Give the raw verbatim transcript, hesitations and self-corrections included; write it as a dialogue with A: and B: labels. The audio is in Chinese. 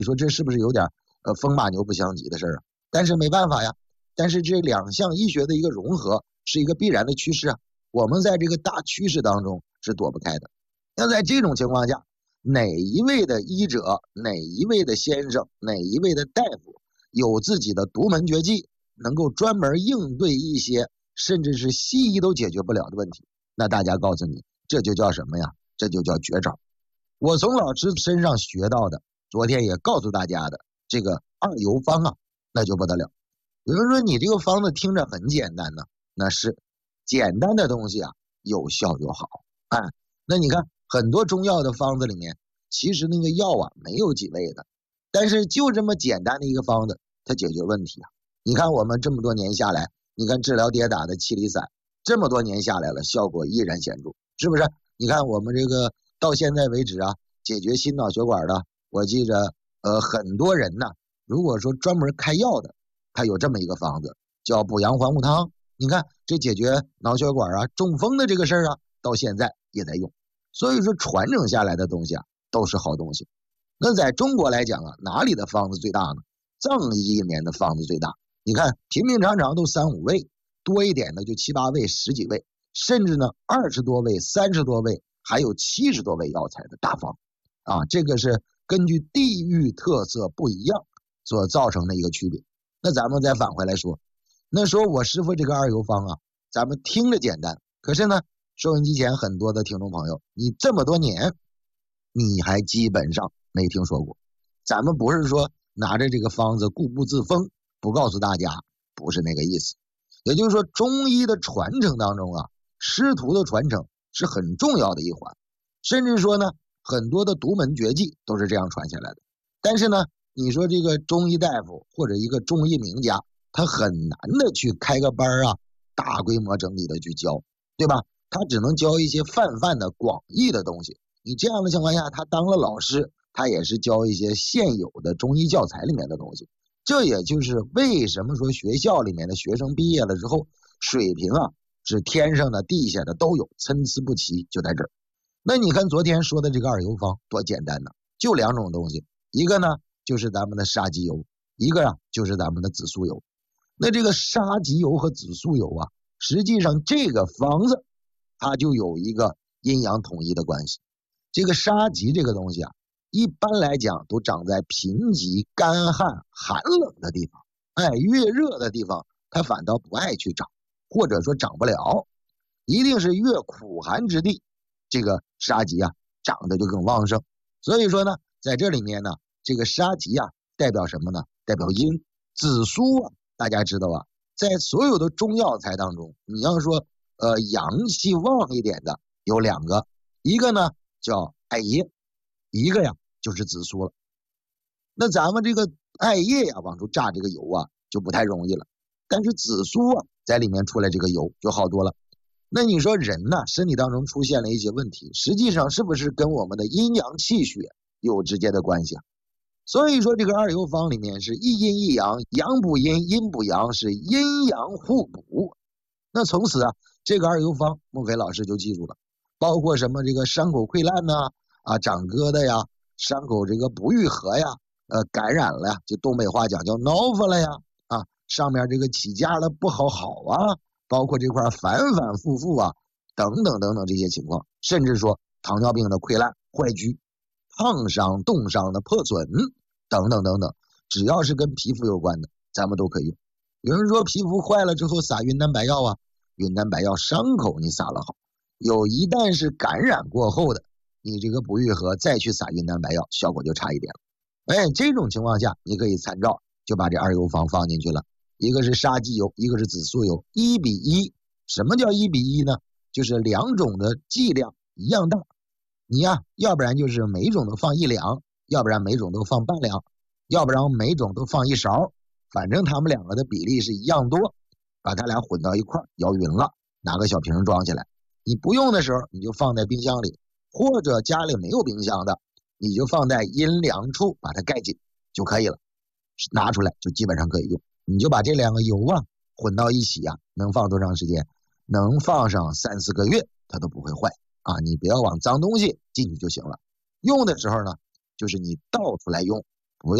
A: 你说这是不是有点呃风马牛不相及的事儿啊？但是没办法呀，但是这两项医学的一个融合是一个必然的趋势啊，我们在这个大趋势当中是躲不开的。那在这种情况下，哪一位的医者，哪一位的先生，哪一位的大夫有自己的独门绝技，能够专门应对一些甚至是西医都解决不了的问题，那大家告诉你，这就叫什么呀？这就叫绝招。我从老师身上学到的，昨天也告诉大家的这个二游方啊，那就不得了。有人说你这个方子听着很简单呢，那是简单的东西啊，有效就好。哎，那你看很多中药的方子里面，其实那个药啊没有几味的，但是就这么简单的一个方子，它解决问题啊。你看我们这么多年下来，你看治疗跌打的气力散，这么多年下来了，效果依然显著，是不是？你看我们这个到现在为止啊，解决心脑血管的，我记着呃很多人呢，如果说专门开药的，他有这么一个方子叫补阳还物汤，你看这解决脑血管啊中风的这个事儿啊，到现在也在用。所以说传承下来的东西啊都是好东西。那在中国来讲啊，哪里的方子最大呢？藏医里面的方子最大。你看平平常常都三五味，多一点的就七八味十几味，甚至呢二十多味三十多味还有七十多味药材的大方啊，这个是根据地域特色不一样所造成的一个区别。那咱们再返回来说，那说我师傅这个二游方啊，咱们听着简单，可是呢收音机前很多的听众朋友，你这么多年你还基本上没听说过。咱们不是说拿着这个方子固步自封不告诉大家，不是那个意思。也就是说中医的传承当中啊，师徒的传承是很重要的一环，甚至说呢很多的独门绝技都是这样传下来的。但是呢你说这个中医大夫或者一个中医名家，他很难的去开个班啊，大规模整体的去教，对吧？他只能教一些泛泛的广义的东西。你这样的情况下，他当了老师，他也是教一些现有的中医教材里面的东西。这也就是为什么说学校里面的学生毕业了之后，水平啊是天上的地下的都有，参差不齐，就在这儿。那你看昨天说的这个二游方多简单呢，就两种东西，一个呢就是咱们的沙棘油，一个啊就是咱们的紫苏油。那这个沙棘油和紫苏油啊，实际上这个方子它就有一个阴阳统一的关系。这个沙棘这个东西啊，一般来讲都长在贫瘠、干旱、寒冷的地方，哎，越热的地方它反倒不爱去长，或者说长不了，一定是越苦寒之地，这个沙棘啊长得就更旺盛。所以说呢，在这里面呢，这个沙棘啊代表什么呢？代表阴。紫苏啊，大家知道啊，在所有的中药材当中，你要说呃阳气旺一点的有两个，一个呢叫艾叶，一个呀就是紫苏了。那咱们这个艾叶呀往出榨这个油啊就不太容易了，但是紫苏啊在里面出来这个油就好多了。那你说人呢身体当中出现了一些问题，实际上是不是跟我们的阴阳气血有直接的关系啊？所以说这个二游方里面是一阴一阳，阳补阴，阴补阳，是阴阳互补。那从此啊，这个二游方孟非老师就记住了，包括什么这个伤口溃烂呐、啊，长疙瘩呀，伤口这个不愈合呀，呃，感染了呀，就东北话讲叫挠发了呀，啊，上面这个起痂了不好好啊，包括这块反反复复啊，等等等等这些情况，甚至说糖尿病的溃烂、坏疽、烫伤、冻伤的破损等等等等，只要是跟皮肤有关的，咱们都可以用。有人说皮肤坏了之后撒云南白药啊，云南白药伤口你撒了好，有一旦是感染过后的，你这个不愈合再去撒云南白药，效果就差一点了。哎，这种情况下你可以参照，就把这二游方放进去了，一个是沙棘油，一个是紫苏油，一比一。什么叫一比一呢？就是两种的剂量一样大，你呀，要不然就是每种都放一两，要不然每种都放半两，要不然每种都放一勺，反正他们两个的比例是一样多，把它俩混到一块摇匀了，拿个小瓶装起来。你不用的时候你就放在冰箱里，或者家里没有冰箱的，你就放在阴凉处把它盖紧就可以了，拿出来就基本上可以用。你就把这两个油啊混到一起啊，能放多长时间？能放上三四个月它都不会坏啊！你不要往脏东西进去就行了。用的时候呢，就是你倒出来用，